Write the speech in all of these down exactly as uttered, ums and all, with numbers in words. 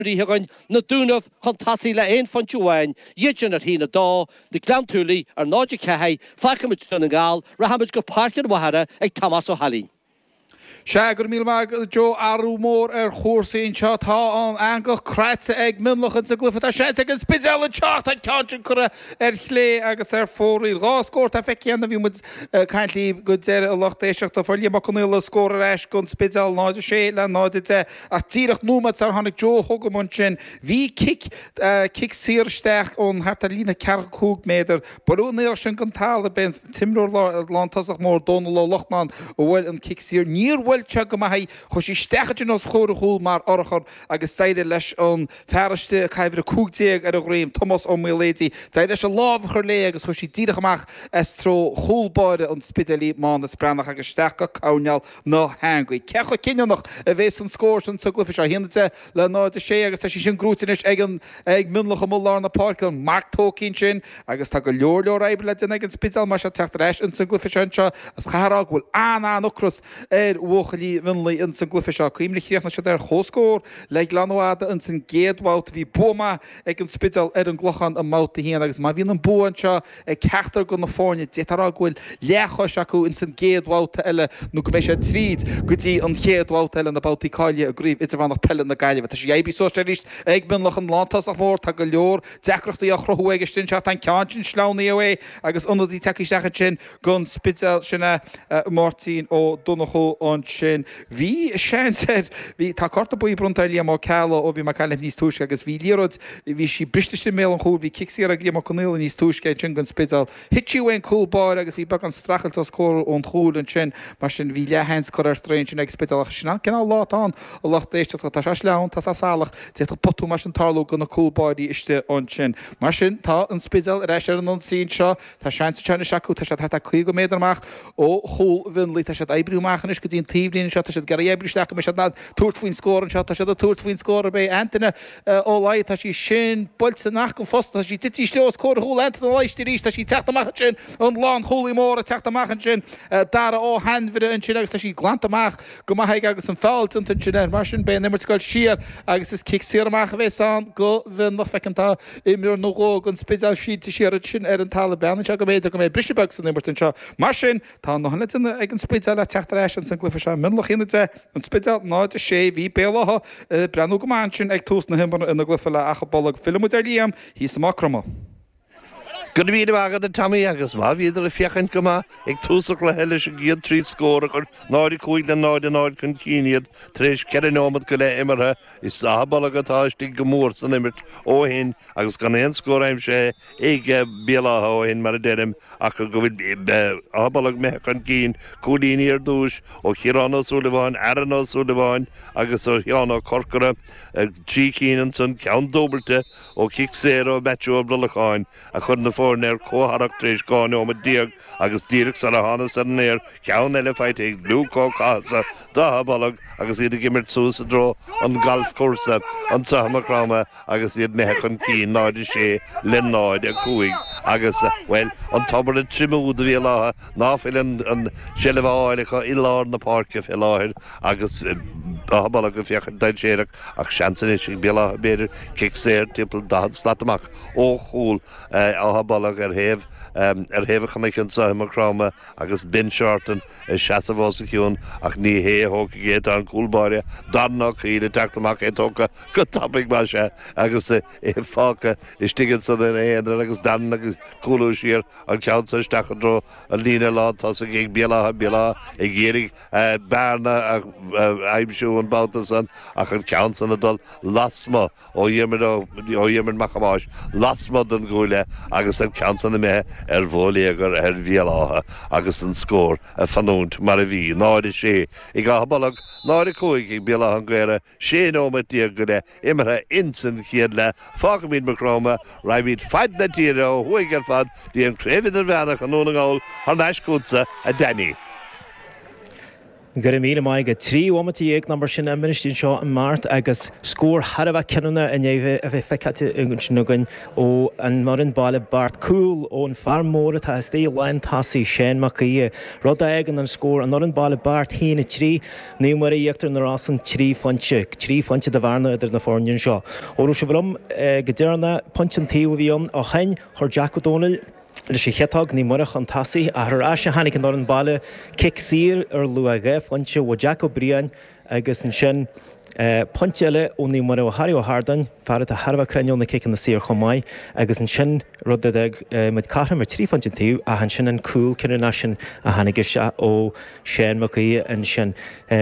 bríthegain na dúnamh chun tasí le aon fan túhain, dhéidir ar hína dá, na gleantúlaí ar náide cehé, facamid duna gáil, rahamid go páircear wahara ag Thomas O'Halley. Seagur míl mag Jo arú mór ar chósaín seo tá an angach creite ag minlachan sa glufa tá sé ag an spidéal techt ag ceantin cura ar chlé agus ar fóraí rá scórt a feiceanna bhí mud caiintlí go déir a lochtéiseach tá foiile macúile scór ar eis gon spidéal náidir sé le náidir te a tíireach númad ar tháinig Jo thugamón sin bhí kick kick síirsteach ón harta lína cearcha cúg méidir barúnéir sin gan tála ben timrór lántasach mór Donal Lochnan ó bhfuil an kick síir níor bhfuil te go maithaí chu sí stechaidir nás chóra chúil mar orchar agus saide leis an feriste caibhre cúgtéag ar a réim Thomas O'Malley Tá leis a lábh chur lé agus chu sí díireach amach as tró chúlbáide an spidalí mánas brenach agus stecha cáneal nó hangaí. Cecha cineannach a bhés an scóir an tuglafa se hinate le náide sé agus tá sí sin grútainis ag an ag minlach am lá na park an Mark Tolkien sin agus tá go leor leor éibre le den ag an spidal mar se techt éis an tuglafa seo as chará bhfuil anna nuchras ar bhuachalí vinlaí in san glufa seo cuimla chríochna se ar chóscór le glanháda in san géadháit bhí buma ag an spidal ar an glochan a máta híana agus má bhíon an buan seo ag ceachtar go na fáine détarrá ghfuil lecha se acu in san géadháta eile nó go bheith sé tríd go dtí an chéadháta eile na Balticáile a gríomh it bhánach pelle na gaiileh tá sé éibbí sóiste ríist ag binlach an lántasach mór tá go leor deachreachtaí a chrothú agus tin se an ceantin slánaí é agusionadí takeístecha sin gon spidal sinna Martin ó Donachó an sin Bhí sé bhí tá carta buí bruntaile má ceala ó bhí mar ceile níos túisce agus bhí lírod bhí si bristeiste mé an chuú bhí kickí a glí má connéil níos túisce sin gan spidal. Hitú ein coolbáir agus bhí bag an strachiltas cór ón chúil an sin mar sin bhí lehens chu ar strain sin ag spidal sinna cinná látán ó lachtéiste tá se leann tá salach té potú mar an tarlú gan na coolbáirí iste an sin. Mar sin tá an spidal éis ar an an sín seo tá sean tena seaú tá se tá chuig go méidirach ó chúil vinlí tá se ébriúachchan is go dtíon tíblín se sé gar ébristeach me se ná túirt faoin scór an se tá sé a túirt faoin scór bé antainna ó leid tá sí sin bolte nach go fosta sí tití steos cór húil antainna leistí ríéis tá sí teachtamachchan sin an lán choúlaí mór a teachtamachchan sin dar ó hanmhide an sin agus tá sí glantamach go maithaigh agus an fáilt an sin mar sin bé nimmer gáil siar agus is kick siarach bheits an go bhíon nach fecintá imir nógó an spidal siad siar sin ar an Taliban se go méidir go mé brisebeg san nimmer seo mar sin tá nó hanna ag an spidal a teachtar éis an san glufa se minlach inite an spidal náid sé bhí bélatha brenn go man sin ag tús na himbar ina glufa le acha bollag filmúidir líam hí sa macrama. Go bhíad agad a tamí agus má bhíidir a fiochan go ag túsach le heile se giad trí scóra chu náidir chuig le náid a náid chun cíinead tréis cean nómad go le imarthe is sábal agatáistí go mór san imirt óhin agus gan éon scór aim sé ag bélatha óhin mar a derim ach go bhfuil áballag me chun cín cúdaíní ar dúis ó chiaránna súlaháin aranná súlaháin agus ó cheanna corcara trí cían san ceann dóbalte ó kick séra betú blacháin a chun na fórnéir cóharach tréis gáin ó díag agus díreach san a hána san néir ceann eile feit ag lúcó cása dá ballag agus iad gimmert sús a dro an golf cúrsa an sahamachráma agus iad me chun cín náidir sé le náid a cúig agus well an tabar a trimúd a bhí látha náfil an sellbháilecha i lár na parce fé láthir agus áballag go fiochan daid séireach ach seansan is béla beidir kick séir timpil dad slatamach ó chúl áballag ar héh ar héhchan an sahamachráma agus bin seartan seaamhásiciún ach ní hé hóca géad an cúlbáire darnach íle teachtamach é tóca go tapig mar se agus é fáca is tigan san éanaar agus dan agus cúlú siar an ceansa stachadro a lína lá tá a gé bélatha béla i ggéirigh bearna aimimsú an báta san ach an ceansan a dul lasma ó dhéimid ó dhéimid machamáis lasma don gúile agus an ceansan na mé ar bhóléagar ar bhéalátha agus an scór a fanúnt mar a bhí náidir sé i gáballag náidir chuig ag béla an gcuire sé nómad díag go le imarthe insan chiad le fágamíd macróma raibhíd fad na tíre ó chuig ar fad dí an créfid ar bheanach an nóna gáil ar neiscútsa a Danny. Gur míle mai go trí ómatí ag number sin ministín seo an mát agus scór Harbh ceanna in éh a bheith feiceite nugan ó an marin baile Bart Cool ón farmóra tá istí lein tasaí Shane Macaí rud aigen an scór an norin baile Bart hína trí ní mar íochttar narás an trí fonte trí fonte de bharna idir na fórnin seo. Ó se bhrom go dearna pontn tíú bhíon ó chain chuir Jack O'Donnell leis sé chétag ní marach an tasaí a thar as hanig an an baile kick sír ar luaige fonte ó Jack O'Brien agus an sin ponteile ó ní mar ó Harry O'Hardan fear a Harbh creneol na kick na sír chomáid agus an sin rud ag mit cara mar trí fonte tíú a an sin an cool cinna sin a hanig se ó Shane Macaí an sin.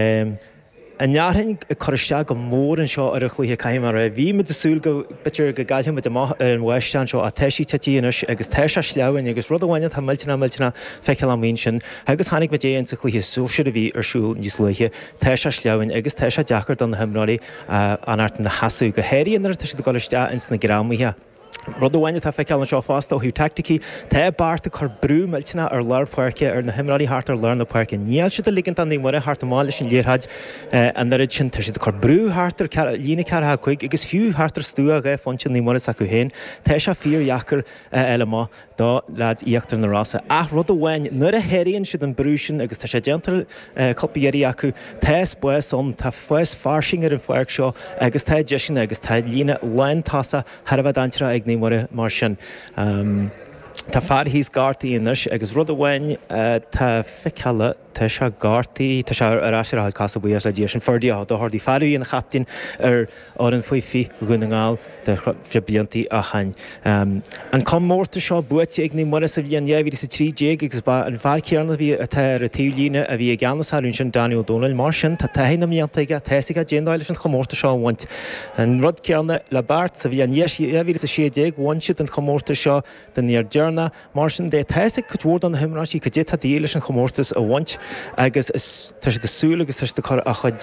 An nearthain chuiriste go mór an seo ar a chluthe caiimar a bhí me desúil go bitir go gaiilthe mit an Westán seo a teisí tatíanais agus teis a sleabhain agus rud amhaine tá milltena milltena feiceil am sin agus tháinig mit déon sa chluthe súisiir a bhí arsúil níos luithe teis a sleabhain agus teis a deachar don na himráí anart na hasú go héiríonar teis do goiste ins na grámaithe. Rud amhaine tá feiceil an seo fásta ó hiú tacticí tá barta chu brú milltena ar leir puirce ar na himráí hart ar leir na puirce. Níl si a ligint an ní mar hart amáile sin léirhaid an rid sin tá si chu brú hartar lína ceartha chuig agus fiú hartar stúa a fonte ní mar a chu héin tá se fíorheachar eile má dá lead íochttar na rása. A rud amhain nuair a héiríonn siad an brúsin agus tá sé déantar coppéirí acu tá bues son tá fues farsing ar an foiir seo agus tá de sin agus tá lína lein tasa Harbh daintere ag ní mar mar sin. Um, Tá fear híos gátaí inis agus rud amhain tá feiceala tá se gátaí tá se ar eisiir a casa buíos le dtí sin fordí á thuirí fearí na chaptain ar á an faoi fi gúna ngáil de bíontaí a chain. An com mórta seo buite ag ní mar sa bhíon éhí sa trí déag agus an bhacearna bhí ar a tíúlína a bhí ganasún sin Daniel O'Donnell mar sin tá tainna míontaige teigh déanáile sin chomórta seo bhaint. An rud cearna le Bart sa bhí an éhí sa sé déag bhaintse an chomórta seo den níor dearna mar sin dé teise chuúór an himráí go dé díile an chomórtas a bhaint agus tá sé desúla agus tuiste chu a chud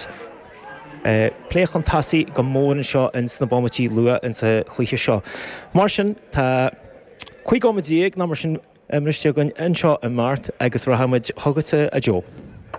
pléchan tasaí go mór an seo in sna bommatí lua in sa chluiche seo. Mar sin tá chuig gomadíag ná mar sin imriste gon inseo an mát agus rahamid thugate a Joe.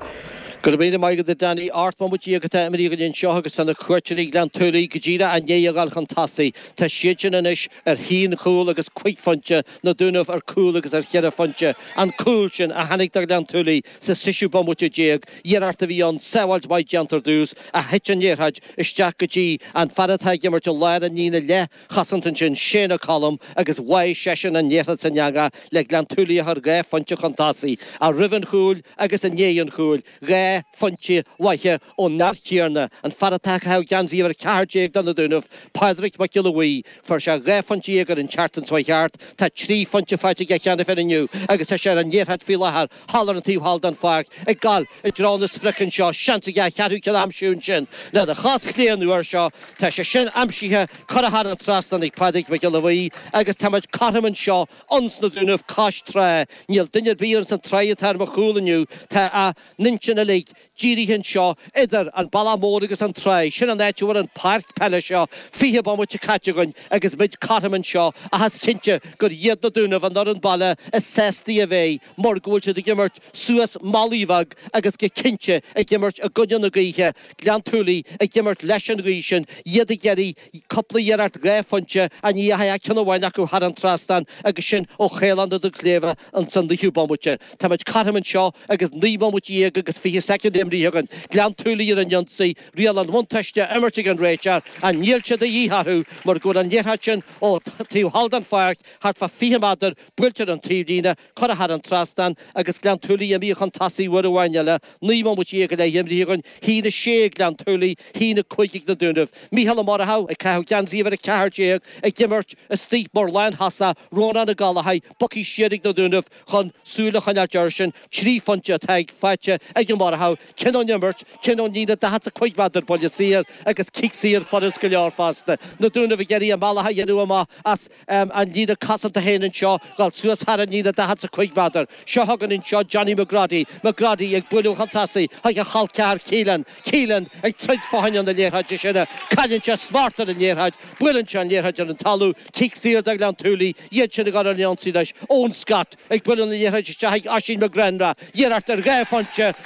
Go bíle mai go Danny Artman with you gata America in seo agus sanna cuairteí glan tuirí go ddíra a néagáil chun tasaí tá sian inis ar hín cool agus cuiig fonte na dúnamh ar cool agus ar chead fonte an cool sin a hanig dag glan tuirí sa sisiú bomute déag dhearart a bhí an sáhailt mai deantar dús a heitan néarhaid isteach go dtí an fadatá gimmar te leir a nína le chasantan sin séna colm agus wai sesin an néarad san neaga le glan tuirí ar gá fonte chun tasaí a rivan cool agus a néan cool gá fonte waithe ó nachchéarna an fadatá ha gansaí ar ceartéag don na dúnamh Padraig McGilloway for se gá fonte ag ar an chartan twaart tá trí fonte feite ge cheanna fer aniu agus tá sé an néarhead fi lethar hallar an tíh hall an farc ag gal i drán na spricin seo seanta ge cheadú ce amsún sin le a chas chléanú ar seo tá sé sin amsíthe chothar an trastan ag Padraig McGilloway agus táid carman seo ons na dúnamh cáis tre níl duine bíar san treiad tar mo chúlaniu tá a ninsin a le Jíri hin seo idir an balamór agus an trai sin an éitiúar an park pelle seo fihe bomte cattegain agus mid carman seo a has tinte gur iad na dúnamh an an balle is sestí a bheith mór gúilte de gimmert suas malíhag agus ge cinse ag gimmert a gunne na gaithe glanthúlaí ag gimmert leis an rísin iad a geirí coppla dhearart réfonte a ní ha cena bhain acu har an trastan agus sin ó chéland do léve an san de hiú bommute Tá mid carman seo agus ní bommutí agus fi second imríhagan glan túlaí an jonsaí rial an bhainteiste imirte an réitear a nílte a díthú mar go an dhéhatin ó tíú haldan farc hart fa fihamadidir builte an tídíine chu a har an trastan agus glan túlaí a míchan tasaí bhhainile ní bommutí go le imríhagan hína sé glan túlaí hína chuigig na dúnamh Míhall mar ha ag ceh gansaíhar a ceartéag ag gimmert a stí mór lein hasa róna na galahai bucí siadig na dúnamh chun súla chun deir sin trí fonte teag feite ag mar ha Cenon nimmert, cenon nína da hat a chuigmadar bolle sír agus kick sír forris go leor fasta. Na dúna bh geirí a malaha dhéanú ama as um, an nína casan a héanaan seo gal suas har a nína da hat a chuigmadar. Seo hagan in seo Johnny McGrady, McGrady ag buú chatasi ag a chalcear Keelan, Keelan ag chuid fáin an na léirhaid sinna, cailinn se smartar an léirhaid, builann se an léirhaid an talú, kick sír dag lean túlaí, iad sinna gar an leansí leis, ón scat ag builann na léirhaid se ag Aisín McGrenra, dhearart ar gá fonte, seol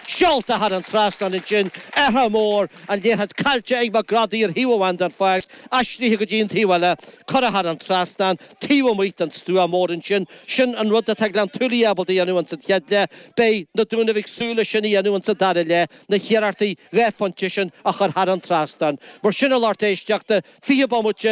Cóta har an trastan in sin eha mór an léhad calte ag ba gradí ar hiúhain an fágs aslí go dín tíhile chora har an trastan tíha muit an stúa mór in sin sin an rud a teglan tulí abaldaí anú an sa tiadle bei na dúna vih súla sinna anú an sa darile na chiarartaí réfonti sin a chur har an trastan. Mar sin a lartéisteachta fi